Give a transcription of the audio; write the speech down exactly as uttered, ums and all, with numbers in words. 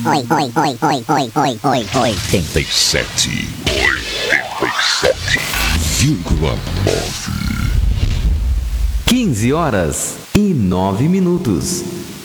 oi, oi, oi, oi, oi, oi, oi, oitenta e sete. oitenta e sete vírgula nove. quinze horas e nove minutos.